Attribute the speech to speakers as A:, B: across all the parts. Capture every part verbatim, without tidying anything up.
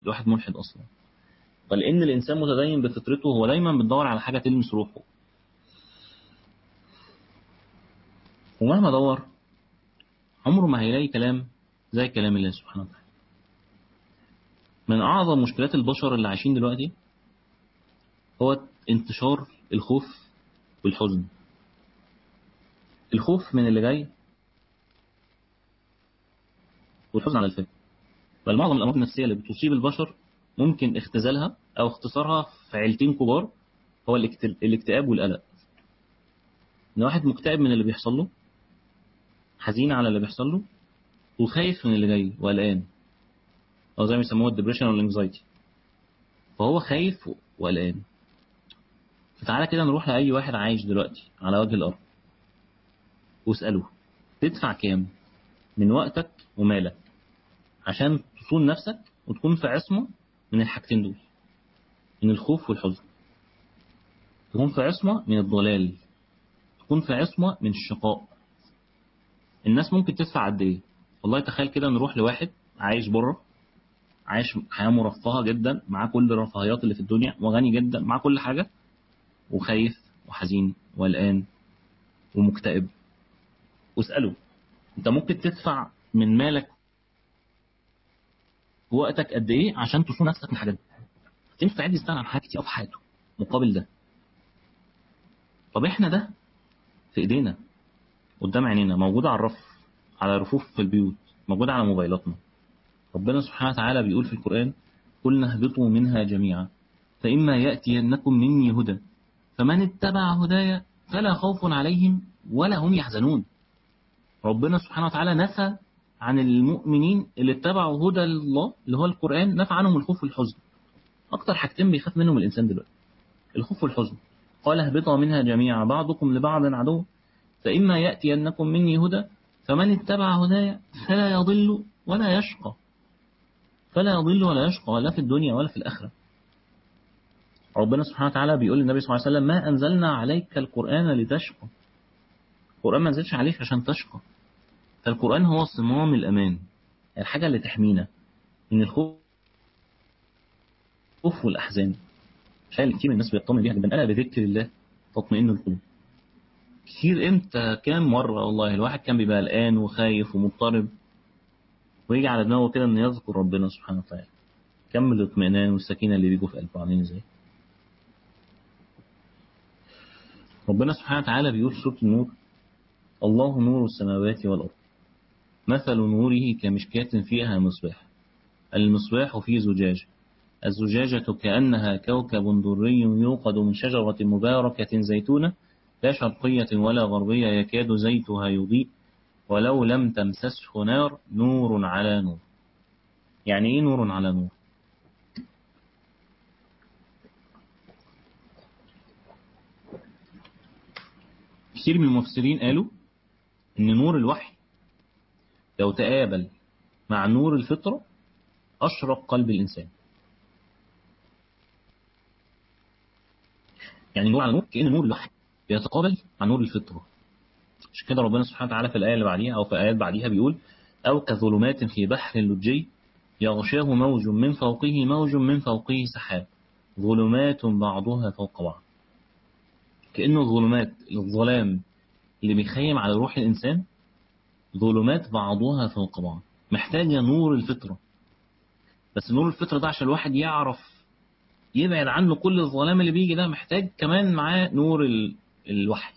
A: الواحد ملحد اصلا. فلان الانسان متدين بفطرته هو دايما بيدور على حاجه تلمس روحه، ومهما دور عمره ما هيلاقي كلام زي كلام الله سبحانه وتعالى. من اعظم مشكلات البشر اللي عايشين دلوقتي هو انتشار الخوف والحزن. الخوف من اللي جاي والحزن على الفات. بل معظم الامراض النفسيه اللي بتصيب البشر ممكن اختزالها او اختصارها في عيلتين كبار، هو الاكتئاب والقلق. ان واحد مكتئب من اللي بيحصل له، حزين على اللي بيحصل له، وخايف من اللي جاي وقلقان، او زي ما يسموها الدبريشن والانكزايتي. فهو خايف وقلقان. فتعالى كده نروح لاي واحد عايش دلوقتي على وجه الارض واساله تدفع كام من وقتك ومالك عشان تصون نفسك وتكون في عصمه من الحاجتين دول، من الخوف والحزن. تكون في عصمه من الضلال، تكون في عصمه من الشقاء. الناس ممكن تدفع قد ايه؟ والله تخيل كده نروح لواحد عايش بره، عايش حياه مرفهه جدا، معاه كل الرفاهيات اللي في الدنيا، وغني جدا، معاه كل حاجه، وخايف وحزين وقلقان ومكتئب. واساله انت ممكن تدفع من مالك ووقتك قد ايه عشان تصون نفسك من الحاجات دي؟ تنفع يستغنى عن حاجات كتير في حياته مقابل ده. طب احنا ده في ايدينا، قدام عينينا، موجود على الرف، على رفوف في البيوت، موجود على موبايلاتنا. ربنا سبحانه وتعالى بيقول في القرآن قلنا اهبطوا منها جميعا فإما يأتينكم مني هدى فمن اتبع هدايا فلا خوف عليهم ولا هم يحزنون. ربنا سبحانه وتعالى نفى عن المؤمنين اللي اتبعوا هدى الله اللي هو القرآن، نفى عنهم الخوف والحزن. أكتر حاجتين بيخاف منهم الإنسان دلوقتي الخوف والحزن. قال اهبطوا منها جميعا بعضكم لبعض عدو فإما يأتينكم مني هدى فمن اتبع هدايا فلا يضل ولا يشقى. فلا يضل ولا يشقى لا في الدنيا ولا في الآخرة. ربنا سبحانه وتعالى بيقول للنبي صلى الله عليه وسلم ما أنزلنا عليك القرآن لتشقى. القرآن ما نزلش عليك عشان تشقى. فالقرآن هو صمام الأمان، الحاجة اللي تحمينا من الخوف والأحزان. شايل كتير من الناس بيطمن بيها جدا، ألا بذكر الله تطمئن القلوب. كتير امتى كام مرة والله الواحد كان بيبقى قلقان وخايف ومضطرب ويجي على دماغه كده إنه يذكر ربنا سبحانه وتعالى. كم الاطمئنان والسكينة اللي بيجوا في قلبه عاملين إزاي. ربنا سبحانه وتعالى بيقول في سورة النور الله نور السماوات والأرض مثل نوره كمشكاة فيها مصباح المصباح في زجاجة الزجاجة كأنها كوكب دري يوقد من شجرة مباركة زيتونة لا شرقية ولا غربية يكاد زيتها يضيء ولو لم تمسسه نار نور على نور. يعني ايه نور على نور؟ كثير من المفسرين قالوا ان نور الوحي لو تقابل مع نور الفطرة أشرق قلب الإنسان. يعني نور على نور كأن نور الوحي بيتقابل مع نور الفطرة. عشان كده ربنا سبحانه وتعالى في الآية اللي بعديها أو في آيات بعديها بيقول أو كظلمات في بحر لجي يغشاه موج من فوقه موج من فوقه سحاب ظلمات بعضها فوق بعض. كأنه الظلمات الظلام اللي بيخيم على روح الإنسان ظلمات بعضها فوق بعض، محتاجة نور الفطرة. بس نور الفطرة ده عشان الواحد يعرف يبعد عنه كل الظلام اللي بيجي ده محتاج كمان معاه نور ال... الوحي.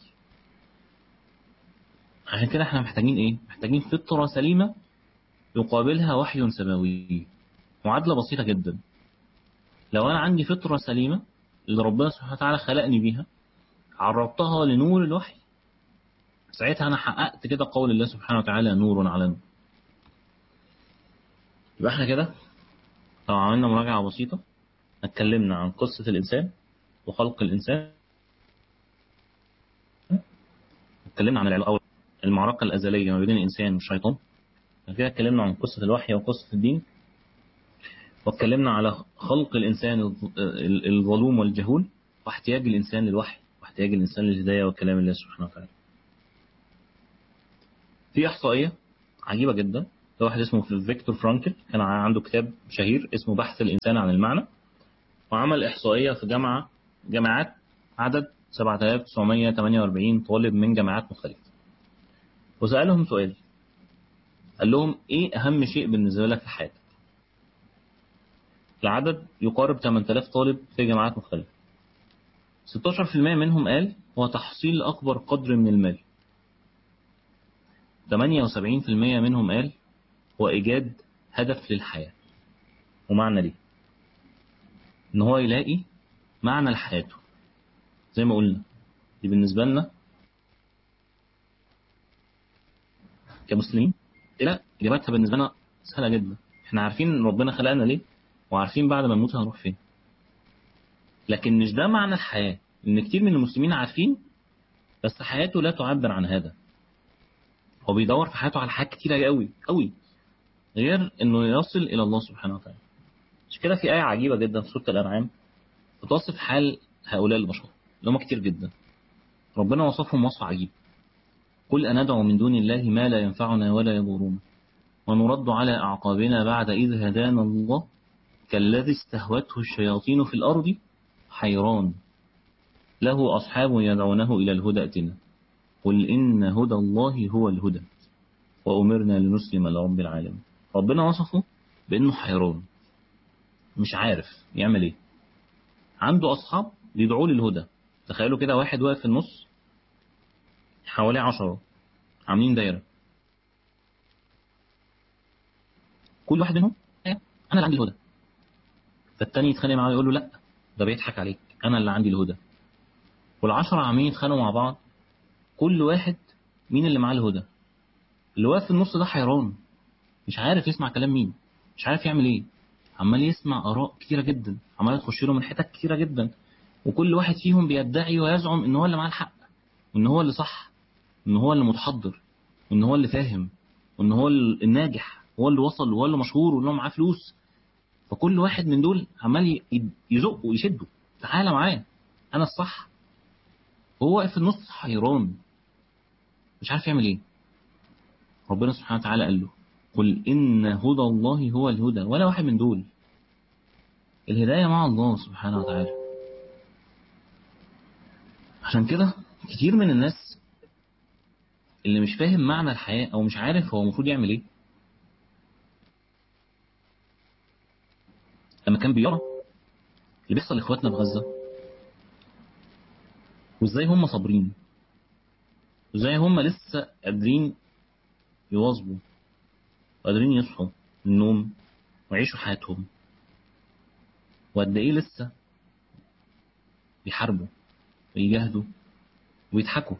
A: عشان كده احنا محتاجين ايه؟ محتاجين فطرة سليمة يقابلها وحي سماوي. معادلة بسيطة جدا. لو انا عندي فطرة سليمة اللي ربنا سبحانه وتعالى خلقني بيها عرضتها لنور الوحي ساعتها انا حققت كده قول الله سبحانه وتعالى نور على نور. يبقى احنا كده لو عملنا مراجعة بسيطة اتكلمنا عن قصة الإنسان وخلق الإنسان، اتكلمنا عن العلاقة المعركة الأزلية ما بين الإنسان والشيطان، كده اتكلمنا عن قصة الوحي وقصة الدين، واتكلمنا على خلق الإنسان الظلوم والجهول واحتياج الإنسان للوحي واحتياج الإنسان للهداية وكلام الله سبحانه وتعالى. في إحصائية عجيبة جدا واحد اسمه فيكتور فرانكل، كان عنده كتاب شهير اسمه بحث الإنسان عن المعنى، وعمل إحصائية في جامعة جامعات عدد سبعة آلاف وتسعمائة وثمانية وأربعين طالب من جامعات مختلفة، وسألهم سؤال، قال لهم إيه أهم شيء بالنسبة لك في حياتك؟ العدد يقارب ثمانية آلاف طالب في جامعات مختلفة. ستة عشر بالمئة منهم قال هو تحصيل أكبر قدر من المال. ثمانية وسبعين بالمئة منهم قال هو إيجاد هدف للحياة ومعنى ليه، إن هو يلاقي معنى لحياته. زي ما قلنا دي بالنسبة لنا كمسلمين لا، إجابتها بالنسبة لنا سهلة جدا. إحنا عارفين ربنا خلقنا ليه، وعارفين بعد ما نموت هنروح فين. لكن مش ده معنى الحياة، إن كتير من المسلمين عارفين بس حياته لا تعبر عن هذا. هو بيدور في حياته على حاجات كتيرة قوي قوي غير إنه يصل إلى الله سبحانه وتعالى. مش كده في آية عجيبة جدا في سورة الأنعام بتوصف حال هؤلاء البشر اللي هم كتير جدا. ربنا وصفهم وصف عجيب، قل أندعو من دون الله ما لا ينفعنا ولا يضرنا ونرد على أعقابنا بعد إذ هدانا الله كالذي استهوته الشياطين في الأرض حيران له أصحاب يدعونه إلى الهدى ائتنا قل إن هدى الله هو الهدى وأمرنا لنسلم لرب العالمين. ربنا وصفه بأنه حيران، مش عارف يعمل إيه. عنده أصحاب بيدعوه للهدى. تخيلوا كده واحد واقف في النص حواليه عشرة عاملين دايرة، كل واحد منهم أنا اللي عندي الهدى، فالتاني يتخانق معاه يقول له لا ده بيضحك عليك أنا اللي عندي الهدى. والعشرة عاملين يتخانقوا مع بعض، كل واحد مين اللي معاه الهدى. اللي واقف في النص ده حيران، مش عارف يسمع كلام مين، مش عارف يعمل ايه. عمال يسمع آراء كتيرة جدا، عمال تخش له من حتت كتيرة جدا، وكل واحد فيهم بيدعي ويزعم ان هو اللي معاه الحق، وان هو اللي صح، وان هو اللي متحضر، وان هو اللي فاهم، وان هو الناجح، هو اللي وصل، وهو اللي مشهور، وان هو معاه فلوس. فكل واحد من دول عمال يزقه ويشده، تعالى معايا انا الصح. وهو واقف في النص حيران مش عارف يعمل ايه. ربنا سبحانه وتعالى قال له قل إن هدى الله هو الهدى، ولا واحد من دول. الهداية مع الله سبحانه وتعالى. عشان كده كتير من الناس اللي مش فاهم معنى الحياة أو مش عارف هو المفروض يعمل إيه، لما كان بيرى اللي بيحصل لإخواتنا في غزة وإزاي هم صابرين، وإزاي هم لسه قادرين يواظبوا وقادرين يصحوا من النوم ويعيشوا حياتهم، وقد إيه لسه بيحاربوا ويجاهدوا ويضحكوا.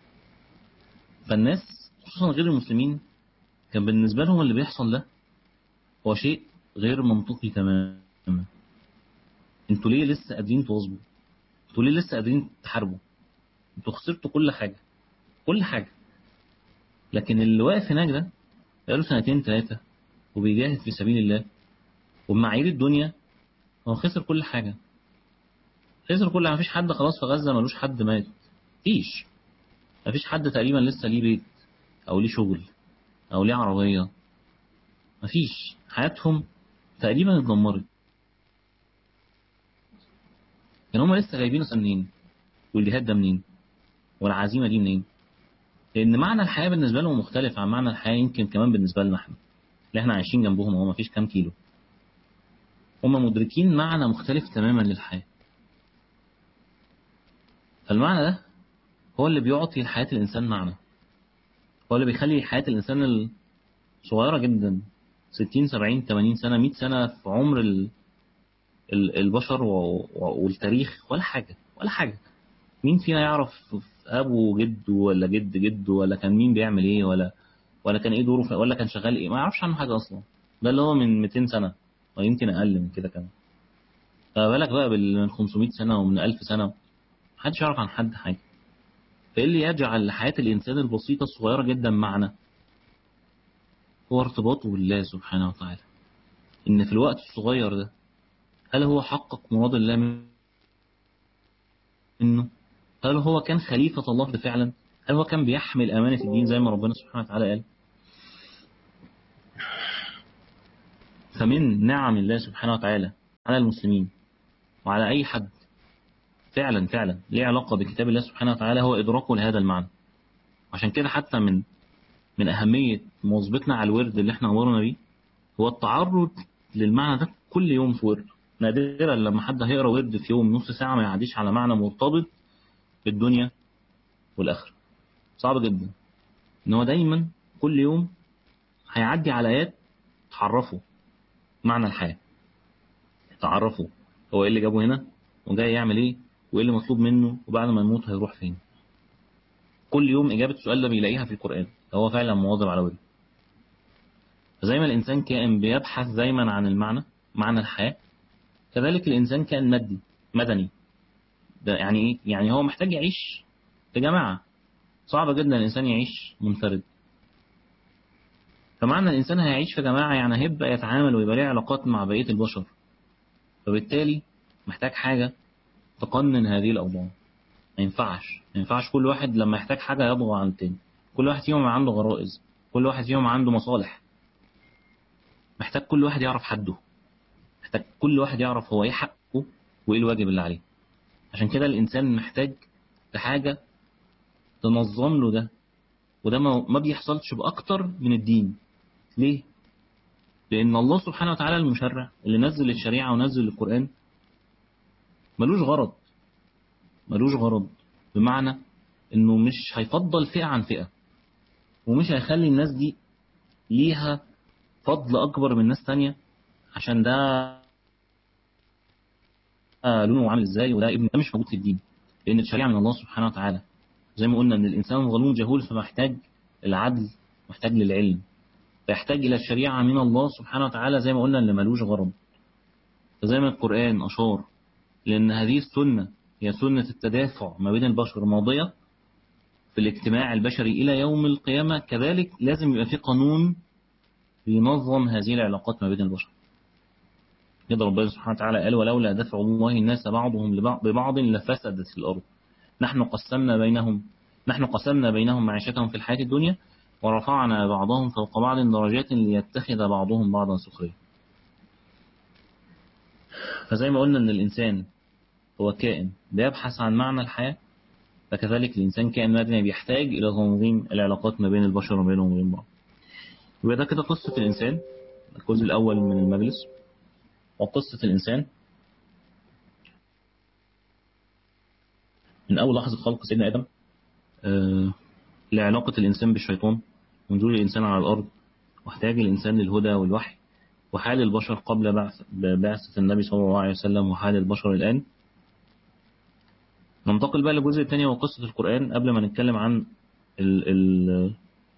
A: فالناس خصوصا غير المسلمين كان بالنسبة لهم اللي بيحصل ده هو شيء غير منطقي تماما. انتوا ليه لسه قادرين تواظبوا؟ انتوا ليه لسه قادرين تحاربوا؟ انتوا خسرتوا كل حاجة كل حاجة. لكن اللي واقف هناك ده بقاله سنتين ثلاثة وبيجاهد في سبيل الله وبمعايير الدنيا هو خسر كل حاجة. خسر كل حاجة. مفيش حد خلاص في غزة ملوش حد مات، مفيش مفيش حد تقريبا لسه ليه بيت أو ليه شغل أو ليه عربية. مفيش، حياتهم تقريبا اتدمرت. كان هم لسه جايبينه منين؟ والجهاد ده منين؟ والعزيمة دي منين؟ لأن معنى الحياة بالنسبة لهم مختلف عن معنى الحياة يمكن كمان بالنسبة لنا احنا اللي احنا عايشين جنبهم وهو مفيش كام كيلو. هم مدركين معنى مختلف تماما للحياة. فالمعنى ده هو اللي بيعطي لحياة الإنسان معنى، هو اللي بيخلي حياة الإنسان الصغيرة جدا ستين سبعين ثمانين سنة مئة سنة في عمر ال- ال- البشر و- و- والتاريخ ولا حاجة ولا حاجة. مين فينا يعرف أبو جده ولا جد جده ولا كان مين بيعمل إيه ولا ولا كان إيه دوره ولا كان شغال إيه؟ ما يعرفش عنه حاجة أصلا. ده اللي هو من مئتين سنة ويمكن أقل من كده كمان. فبالك بقى بال خمسمائة سنة ومن ألف سنة محدش يعرف عن حد حاجة. فإيه اللي يجعل حياة الإنسان البسيطة الصغيرة جدا معنى؟ هو ارتباطه بالله سبحانه وتعالى. إن في الوقت الصغير ده هل هو حقق مراد الله منه؟ هل هو كان خليفة الله ده فعلا؟ هل هو كان بيحمل أمانة الدين زي ما ربنا سبحانه وتعالى قال؟ فمن نعم الله سبحانه وتعالى على المسلمين وعلى أي حد فعلا فعلا ليه علاقة بكتاب الله سبحانه وتعالى هو إدراكه لهذا المعنى. عشان كده حتى من من أهمية مواظبتنا على الورد اللي احنا أمرنا بيه هو التعرض للمعنى ده كل يوم في ورد. نادرا لما حد هيقرأ ورد في يوم نص ساعة ما يعديش على معنى مرتبط بالدنيا والآخرة. صعب جدا إن هو دايما كل يوم هيعدي على آيات تعرفه معنى الحياة، تعرفه هو إيه اللي جابه هنا وجاي يعمل إيه وإيه اللي مطلوب منه وبعد ما يموت هيروح فين. كل يوم إجابة السؤال ده بيلاقيها في القرآن. هو فعلا مواظب على ورد. فزي ما الإنسان كائن بيبحث دايما عن المعنى، معنى الحياة، كذلك الإنسان كائن مادي مدني. ده يعني إيه؟ يعني هو محتاج يعيش في جماعة. صعب جدا الإنسان يعيش منفرد. فمعنى الإنسان هيعيش في جماعة يعني هيبقى يتعامل ويبقى له علاقات مع بقية البشر. فبالتالي محتاج حاجة تقنن هذه الأوضاع. ما ينفعش ما ينفعش كل واحد لما يحتاج حاجة يضغط على التاني. كل واحد فيهم عنده غرائز، كل واحد فيهم عنده مصالح. محتاج كل واحد يعرف حده، محتاج كل واحد يعرف هو ايه حقه وايه الواجب اللي عليه. عشان كده الإنسان محتاج لحاجة تنظم له ده، وده ما بيحصلش بأكتر من الدين. ليه؟ لأن الله سبحانه وتعالى المشرع اللي نزل الشريعة ونزل القرآن ملوش غرض ملوش غرض بمعنى إنه مش هيفضل فئة عن فئة، ومش هيخلي الناس دي ليها فضل أكبر من ناس تانية عشان ده لونه عامل إزاي وده ابن. ده مش موجود في الدين، لأن الشريعة من الله سبحانه وتعالى. زي ما قلنا إن الإنسان ظلوم جهول، فمحتاج العدل، محتاج للعلم، فيحتاج إلى الشريعة من الله سبحانه وتعالى زي ما قلنا اللي ملوش غرض. فزي ما القرآن أشار لأن هذه السنة هي سنة التدافع ما بين البشر ماضية في الاجتماع البشري إلى يوم القيامة، كذلك لازم يبقى في قانون ينظم هذه العلاقات ما بين البشر. كده ربنا سبحانه وتعالى قال ولولا دفع الله الناس بعضهم ببعض لفسدت الأرض نحن قسمنا بينهم نحن قسمنا بينهم معيشتهم في الحياة الدنيا ورفعنا بعضهم فوق بعض درجات ليتخذ بعضهم بعضا سخريا. فزي ما قلنا ان الإنسان هو كائن بيبحث عن معنى الحياة، فكذلك الإنسان كائن مدني بيحتاج إلى تنظيم العلاقات ما بين البشر وبينهم وبين بعض. وده كده قصة الإنسان، الجزء الأول من المجلس. وقصة الإنسان من أول لحظة خلق سيدنا آدم آه لعلاقة الإنسان بالشيطان ونزول الإنسان على الأرض واحتاج الإنسان للهدى والوحي، وحال البشر قبل بعث بعثة النبي صلى الله عليه وسلم، وحال البشر الآن. ننتقل بقى للجزء الثاني وقصة القرآن قبل ما نتكلم عن ال ال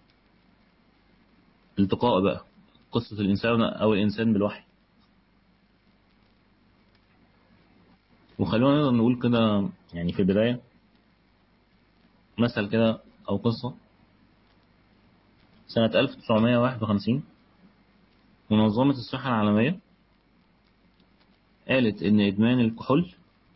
A: الالتقاء بقى قصة الإنسان أو الإنسان بالوحي. وخلونا نقدر نقول كده يعني في البداية مثل كده أو قصة. سنة ألف وتسعمائة وواحد وخمسين منظمة الصحة العالمية قالت إن إدمان الكحول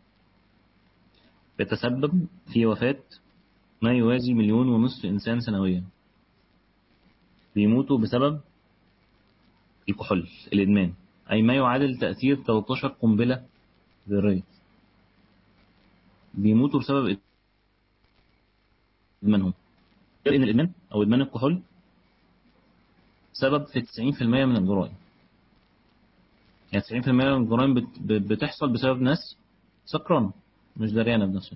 A: بيتسبب في وفاة ما يوازي مليون ونصف إنسان سنويا، بيموتوا بسبب الكحول الإدمان، أي ما يعادل تأثير ثلاثة عشر قنبلة ذرية بيموتوا بسبب إدمانهم. لأن الإدمان أو إدمان الكحول سبب في تسعين بالمئة من الجرائم. يعني تسعين بالمئة من الجرائم بتحصل بسبب ناس سكرانة مش دريانة بنفسها.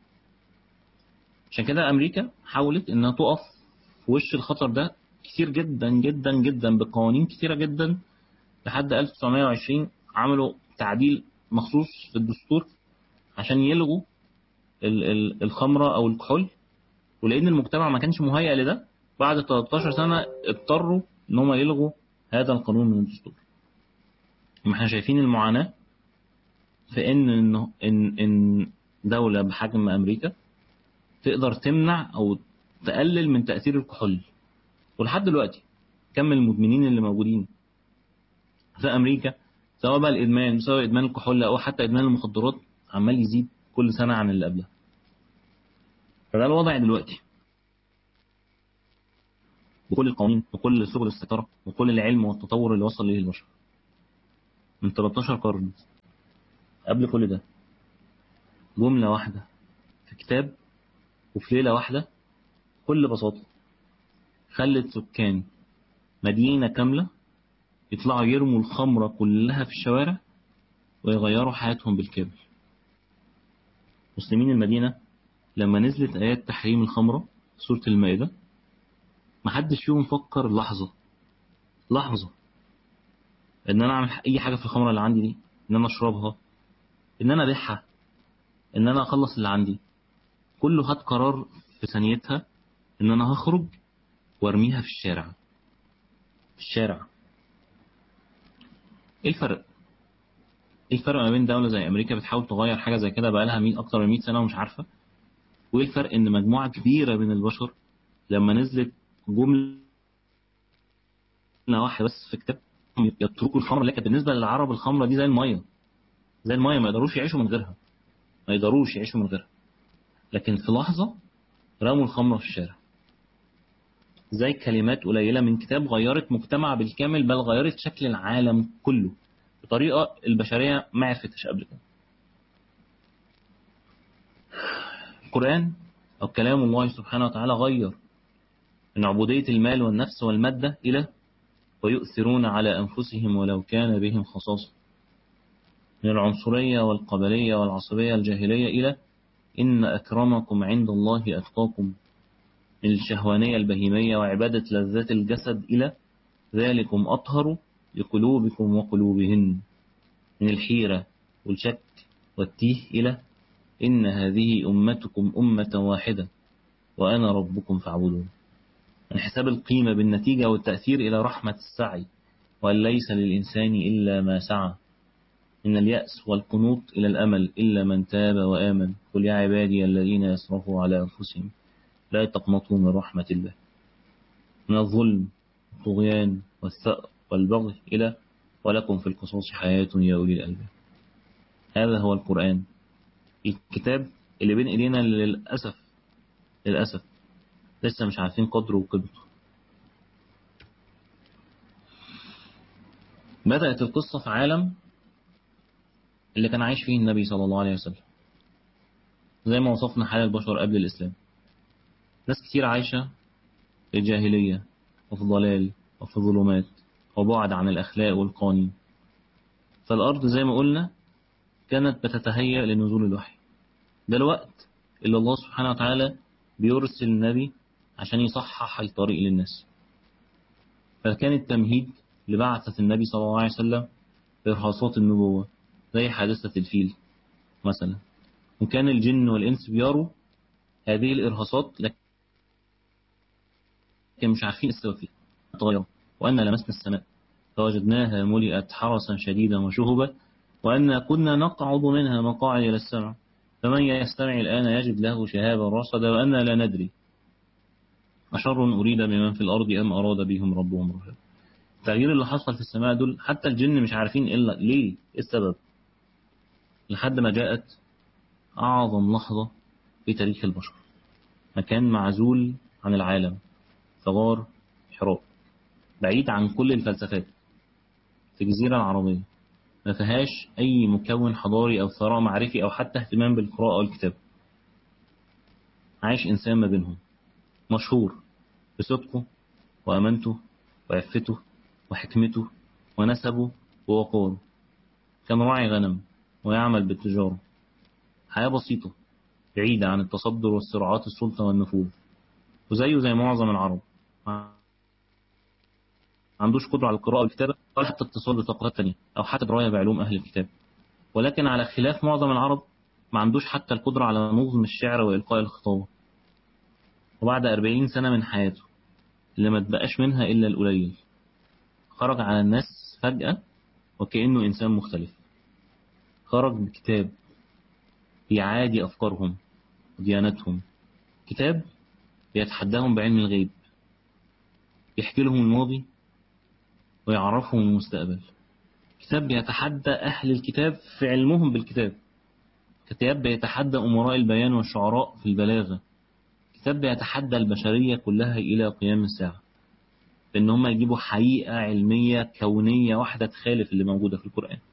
A: عشان كده أمريكا حاولت إنها تقف في وش الخطر ده كتير جدا جدا جدا بقوانين كتيرة جدا. لحد ألف وتسعمائة وعشرين عملوا تعديل مخصوص في الدستور عشان يلغوا الخمرة أو الكحول. ولأن المجتمع ما كانش مهيئ لده، بعد ثلاثة عشر سنة اضطروا إن هم يلغوا هذا القانون من الدستور. ما احنا شايفين المعاناة في إن إن إن دولة بحجم أمريكا تقدر تمنع أو تقلل من تأثير الكحول. ولحد دلوقتي كم المدمنين اللي موجودين في أمريكا سواء بقى الإدمان سواء إدمان الكحول أو حتى إدمان المخدرات عمال يزيد كل سنة عن اللي قبلها. فده الوضع دلوقتي بكل القوانين وكل سبل السيطرة وكل العلم والتطور اللي وصل ليه البشر. من تلتاشر قرن قبل كل ده، جملة واحدة في كتاب وفي ليلة واحدة بكل بساطة خلت سكان مدينة كاملة يطلعوا يرموا الخمرة كلها في الشوارع ويغيروا حياتهم بالكامل. مسلمين المدينة لما نزلت آيات تحريم الخمرة سورة المائدة محدش فيهم فكر لحظة لحظة ان انا اعمل اي حاجة في الخمرة اللي عندي دي، ان انا اشربها، ان انا ابيعها، ان انا اخلص اللي عندي. كله خد قرار في ثانيتها ان انا هخرج وارميها في الشارع. في الشارع. ايه الفرق؟ ايه الفرق ما بين دولة زي امريكا بتحاول تغير حاجة زي كده بقالها مين اكتر من مية سنة ومش عارفة، وايه الفرق ان مجموعة كبيرة من البشر لما نزلت جملة واحدة بس في كتاب يتركوا الخمر، اللي كانت بالنسبة للعرب الخمرة دي زي المية، زي المية ما يقدروش يعيشوا من غيرها، ما يقدروش يعيشوا من غيرها، لكن في لحظة رموا الخمرة في الشارع. زي كلمات قليلة من كتاب غيرت مجتمع بالكامل، بل غيرت شكل العالم كله بطريقة البشرية ما عرفتش قبل كده. القرآن أو كلام الله سبحانه وتعالى غير من عبودية المال والنفس والمادة إلى ويؤثرون على أنفسهم ولو كان بهم خصاصة، من العنصرية والقبلية والعصبية الجاهلية إلى إن أكرمكم عند الله أتقاكم، من الشهوانية البهيمية وعبادة لذات الجسد إلى ذلكم أطهر لقلوبكم وقلوبهن، من الحيرة والشك والتيه إلى إن هذه أمتكم أمة واحدة وأنا ربكم فاعبدون، من حساب القيمة بالنتيجة والتأثير إلى رحمة السعي وأن ليس للإنسان إلا ما سعى، من اليأس والقنوط إلى الأمل إلا من تاب وآمن، قل يا عبادي الذين يسرفوا على أنفسهم لا تقنطوا من رحمة الله، من الظلم والطغيان والثأر والبغي إلى ولكم في القصاص حياة يا أولي الألباب. هذا هو القرآن، الكتاب اللي بين إيدينا للأسف للأسف لسه مش عارفين قدره وقيمته. بدأت القصة في عالم اللي كان عايش فيه النبي صلى الله عليه وسلم، زي ما وصفنا حال البشر قبل الإسلام. ناس كتير عايشة في جاهلية وفي ضلال وفي ظلمات وبعد عن الأخلاق والقوانين. فالأرض زي ما قلنا كانت بتتهيأ لنزول الوحي. ده الوقت اللي الله سبحانه وتعالى بيرسل النبي عشان يصحح الطريق للناس. فكان التمهيد لبعثة النبي صلى الله عليه وسلم إرهاصات النبوة زي حادثة الفيل مثلا، وكان الجن والإنس بيروا هذه الإرهاصات لكن مش عارفين السبب فيها. تغير وأن لمسنا السماء فوجدناها ملئت حرسا شديدا وشهبا وأن كنا نقعد منها مقاعد للسمع فمن يستمع الآن يجد له شهابا رصدا وأن لا ندري أشر أريد بمن في الأرض أم أراد بهم ربهم رشدا. التغيير اللي حصل في السماء دول حتى الجن مش عارفين إلا ليه، إيه السبب، لحد ما جاءت أعظم لحظة في تاريخ البشر. مكان معزول عن العالم في غار حراء، بعيد عن كل الفلسفات، في جزيرة عربية ما فيهاش أي مكون حضاري أو ثراء معرفي أو حتى اهتمام بالقراءة والكتاب. عايش إنسان ما بينهم مشهور بصدقه وأمانته وعفته وحكمته ونسبه ووقاره. كان راعي غنم ويعمل بالتجارة. حياة بسيطة بعيدة عن التصدر والصراعات السلطة والنفوذ، وزيه زي معظم العرب ما عندوش قدرة على القراءة والكتابة ولا حتى اتصال بثقافات تانية أو حتى دراية بعلوم أهل الكتاب. ولكن على خلاف معظم العرب ما عندوش حتى القدرة على نظم الشعر وإلقاء الخطابة. وبعد أربعين سنة من حياته اللي ما تبقاش منها إلا القليل خرج على الناس فجأة وكأنه إنسان مختلف. خرج بكتاب يعادي أفكارهم وديانتهم، كتاب بيتحداهم بعلم الغيب، يحكي لهم الماضي ويعرفهم المستقبل، كتاب بيتحدى أهل الكتاب في علمهم بالكتاب، كتاب بيتحدى أمراء البيان والشعراء في البلاغة، كتاب بيتحدى البشرية كلها إلى قيام الساعة بأن هم يجيبوا حقيقة علمية كونية واحدة تخالف اللي موجودة في القرآن.